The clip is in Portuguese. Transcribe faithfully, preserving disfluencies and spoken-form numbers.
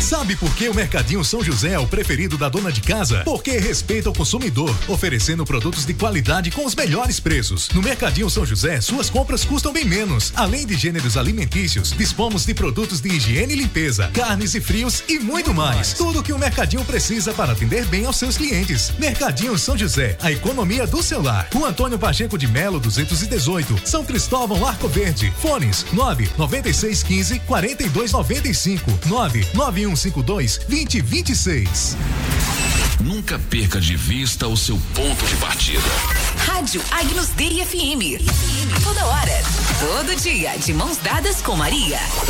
Sabe por que o Mercadinho São José é o preferido da dona de casa? Porque respeita o consumidor, oferecendo produtos de qualidade com os melhores preços. No Mercadinho São José, suas compras custam bem menos. Além de gêneros alimentícios, dispomos de produtos de higiene e limpeza, carnes e frios e muito mais. Tudo que o Mercadinho precisa para atender bem aos seus clientes. Mercadinho São José, a economia do seu lar. Rua Antônio Pacheco de Melo, duzentos e dezoito, São Cristóvão, Arco Verde. Fones nove nove seis um cinco, quatro dois nove cinco, nove nove um cinco dois, dois zero dois seis. Nunca perca de vista o seu ponto de partida. Rádio Agnus Dei F M. Toda hora, todo dia, de mãos dadas com Maria.